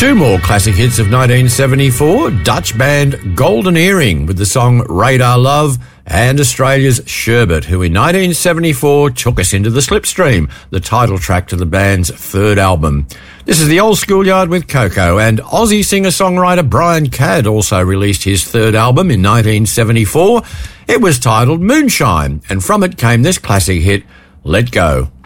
Two more classic hits of 1974, Dutch band Golden Earring with the song Radar Love, and Australia's Sherbet, who in 1974 took us into the Slipstream, the title track to the band's third album. This is the Old Schoolyard with Coco, and Aussie singer-songwriter Brian Cadd also released his third album in 1974. It was titled Moonshine, and from it came this classic hit, Let Go.